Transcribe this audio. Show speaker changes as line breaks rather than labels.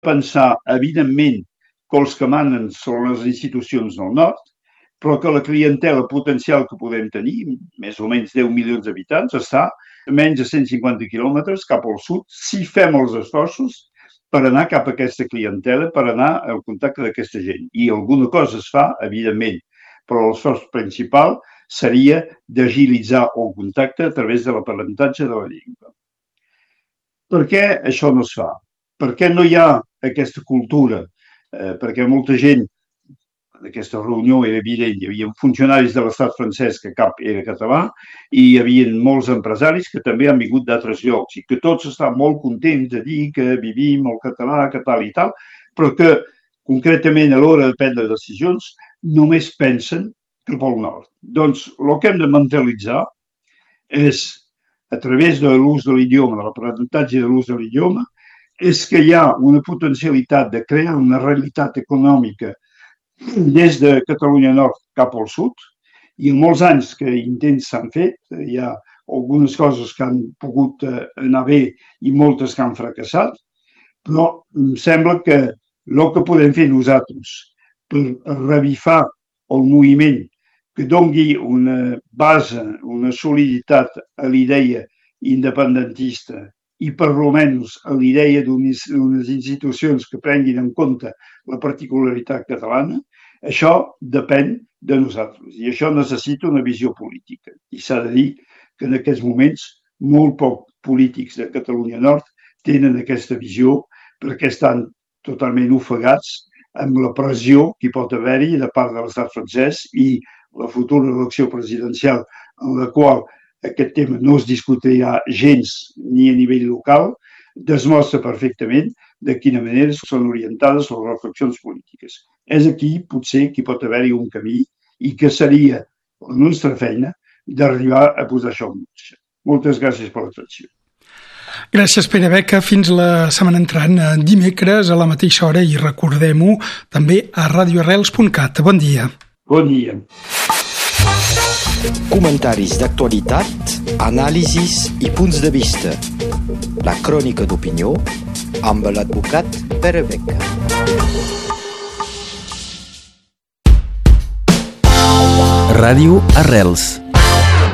pensar, evidentment, que els que manen són les institucions del nord, però que la clientela potencial que podem tenir, més o menys 10 milions d'habitants, està a menys de 150 quilòmetres cap al sud, si fem els esforços per anar cap a aquesta clientela, per anar al contacte d'aquesta gent. I alguna cosa es fa, evidentment, però l'esforç principal seria d'agilitzar el contacte a través de l'aprenentatge de la llengua. Per què això no es fa? Per què no hi ha aquesta cultura? Perquè molta gent, en aquesta reunió era evident, hi havia funcionaris de l'estat francès que cap era català i hi havia molts empresaris que també han vingut d'altres llocs i que tots estan molt contents de dir que vivim el català, que tal i tal, però que concretament a l'hora de prendre decisions només pensen cap al nord. Doncs el que hem de mentalitzar és, a través de l'ús de l'idioma, de l'aprenentatge de l'ús de l'idioma, és que hi ha una potencialitat de crear una realitat econòmica des de Catalunya Nord cap al sud, i en molts anys que intents s'han fet, hi ha algunes coses que han pogut anar bé i moltes que han fracassat, però em sembla que el que podem fer nosaltres per revifar el moviment que doni una base, una soliditat a l'idea independentista i per almenys a l'idea d'unes institucions que prenguin en compte la particularitat catalana, això depèn de nosaltres. I això necessita una visió política. I s'ha de dir que en aquests moments molt pocs polítics de Catalunya Nord tenen aquesta visió perquè estan totalment ofegats amb la pressió que hi pot haver-hi de part de l'estat francès i la futura elecció presidencial en la qual aquest tema no es discutirà gens ni a nivell local, demostra perfectament de quina manera són orientades les reflexions polítiques. És aquí, potser, que hi pot haver-hi un camí i que seria la nostra feina d'arribar a posar això en marxa. Moltes gràcies per l'atenció.
Gràcies, Pere Beca. Fins la setmana entrant, dimecres a la mateixa hora, i recordem-ho també a radioarrels.cat. Bon dia.
Bon dia.
Comentaris d'actualitat, anàlisis i punts de vista. La crònica d'opinió amb l'advocat Pere Beca.
Ràdio Arrels.